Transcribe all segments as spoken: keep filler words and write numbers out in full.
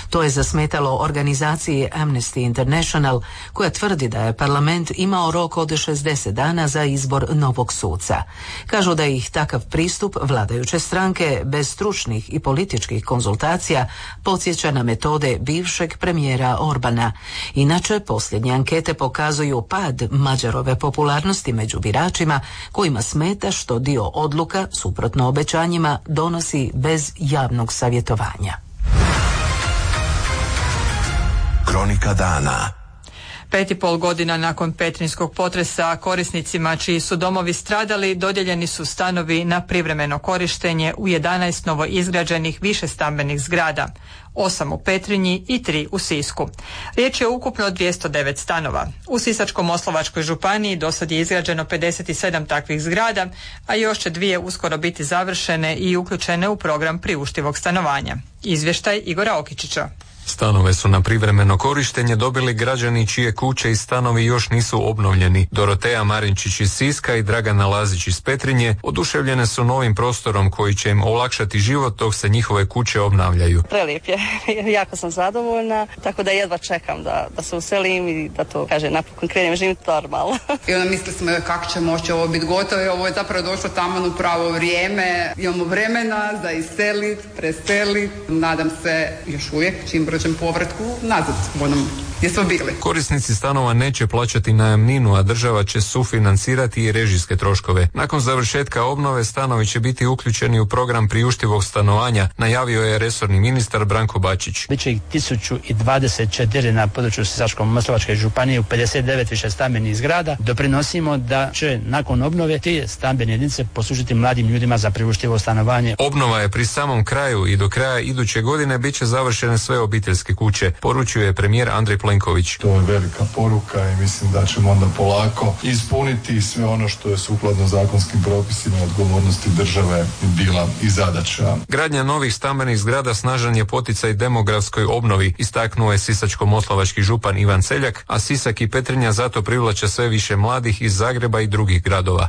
To je zasmetalo organizaciji Amnesty International, koja tvrdi da je parlament imao rok od šezdeset dana za izbor novog suca. Kažu da ih takav pristup vladajuće stranke bez stručnih i političkih konzultacija podsjeća na metode bivšeg premijera Orbana. Inače, posljednje ankete pokazuju pad Mađarove popularnosti među biračima, kojima smeta što dio odluka, suprotno obećanjima, donosi bez javnog savjetovanja. Kronika dana. Pet i pol godina nakon petrinjskog potresa korisnicima čiji su domovi stradali dodijeljeni su stanovi na privremeno korištenje u jedanaest novo izgrađenih višestambenih zgrada, osam u Petrinji i tri u Sisku. Riječ je o ukupno dvjesto devet stanova. U Sisačko-moslavačkoj županiji dosad je izgrađeno pedeset sedam takvih zgrada, a još će dvije uskoro biti završene i uključene u program priuštivog stanovanja. Izvještaj Igora Okičića. Stanove su na privremeno korištenje dobili građani čije kuće i stanovi još nisu obnovljeni. Doroteja Marinčić iz Siska i Dragana Lazić iz Petrinje oduševljene su novim prostorom koji će im olakšati život dok se njihove kuće obnavljaju. Prelijep je, jako sam zadovoljna, tako da jedva čekam da, da se uselim i da to, kaže, napokon krenem živjeti normalno. I onda mislili smo kako će moći ovo biti gotovo i ovo je zapravo došlo tamo u pravo vrijeme. Imamo vremena za iselit, preselit, nadam se još uvijek čim brđem povratku nazad u onom gdje smo bili. Korisnici stanova neće plaćati najamninu, a država će sufinancirati i režijske troškove. Nakon završetka obnove stanovi će biti uključeni u program priuštivog stanovanja, najavio je resorni ministar Branko Bačić. Biće ih tisuću dvadeset četiri na području Sisačko-moslavačke županije u pedeset devet višestambenih zgrada. Doprinosimo da će nakon obnove ti stambene jedinice poslužiti mladim ljudima za priuštivo stanovanje. Obnova je pri samom kraju i do kraja iduće godine bit će završene sve obiteljske kuće, poručio je premijer Andrej Plenković. To je velika poruka i mislim da ćemo onda polako ispuniti sve ono što je sukladno zakonskim propisima odgovornosti države bila i zadaća. Gradnja novih stambenih zgrada snažan je poticaj demografskoj obnovi, istaknuo je sisačko-moslavački župan Ivan Celjak, a Sisak i Petrinja zato privlače sve više mladih iz Zagreba i drugih gradova.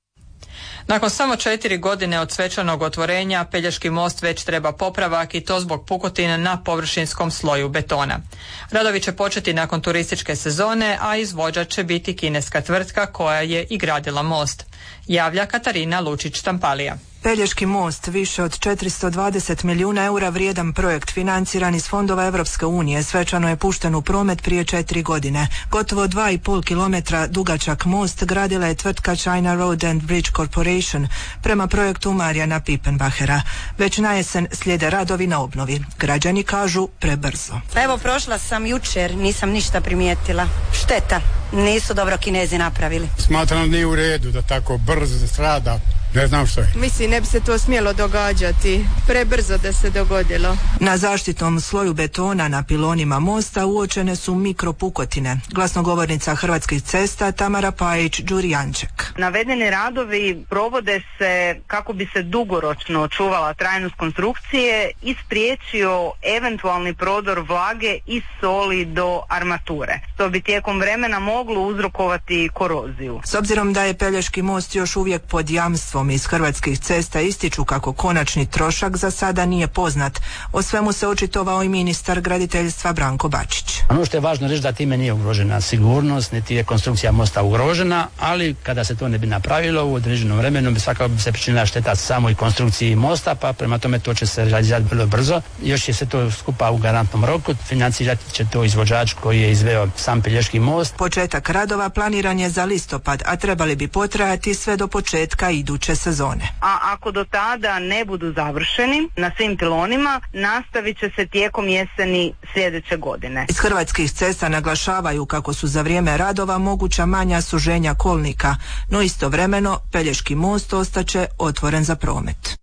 Nakon samo četiri godine od svečanog otvorenja, Pelješki most već treba popravak i to zbog pukotina na površinskom sloju betona. Radovi će početi nakon turističke sezone, a izvođač će biti kineska tvrtka koja je i gradila most. Javlja Katarina Lučić-Tampalija. Pelješki most, više od četiristo dvadeset milijuna eura vrijedan projekt financiran iz fondova Europske unije, svečano je pušten u promet prije četiri godine. Gotovo dva i pol kilometra dugačak most gradila je tvrtka China Road and Bridge Corporation prema projektu Marijana Pipenbachera. Već na jesen slijede radovi na obnovi. Građani kažu prebrzo. Pa evo, prošla sam jučer, nisam ništa primijetila. Šteta, nisu dobro Kinezi napravili. Smatram da nije u redu da tako brzo strada. Ne znam što je. Mislim, ne bi se to smjelo događati. Prebrzo da se dogodilo. Na zaštitnom sloju betona na pilonima mosta uočene su mikropukotine. Glasnogovornica Hrvatskih cesta Tamara Pajić-Đurijanček. Navedeni radovi provode se kako bi se dugoročno očuvala trajnost konstrukcije i spriječio eventualni prodor vlage i soli do armature. To bi tijekom vremena moglo uzrokovati koroziju. S obzirom da je Pelješki most još uvijek pod jamstvom, iz Hrvatskih cesta ističu kako konačni trošak za sada nije poznat. O svemu se očitovao i ministar graditeljstva Branko Bačić. Ono što je važno reći da time nije ugrožena sigurnost, niti je konstrukcija mosta ugrožena, ali kada se to ne bi napravilo u određenom vremenu bi svakako bi se pričinila šteta samoj konstrukciji mosta, pa prema tome to će se realizirati vrlo brzo. Još će se to skupa u garantnom roku, financirati će to izvođač koji je izveo sam Pelješki most. Početak radova planiran je za listopad, a trebali bi potrajati sve do početka iduće sezone. A ako do tada ne budu završeni na svim pilonima, nastavit će se tijekom jeseni sljedeće godine. Iz Hrvatskih cesta naglašavaju kako su za vrijeme radova moguća manja suženja kolnika, no istovremeno Pelješki most ostaće otvoren za promet.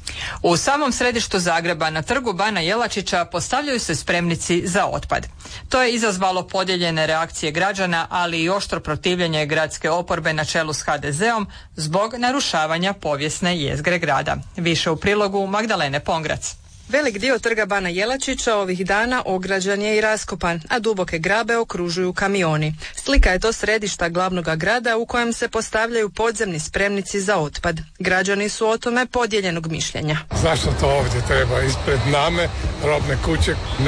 U samom središtu Zagreba na trgu Bana Jelačića postavljaju se spremnici za otpad. To je izazvalo podijeljene reakcije građana, ali i oštro protivljenje gradske oporbe na čelu s ha de zeom zbog narušavanja povijesne jezgre grada. Više u prilogu Magdalene Pongrac. Velik dio trga Bana Jelačića ovih dana ograđen je i raskopan, a duboke grabe okružuju kamioni. Slika je to središta glavnog grada u kojem se postavljaju podzemni spremnici za otpad. Građani su o tome podijeljenog mišljenja. Zašto to ovdje treba ispred name, robne kuće?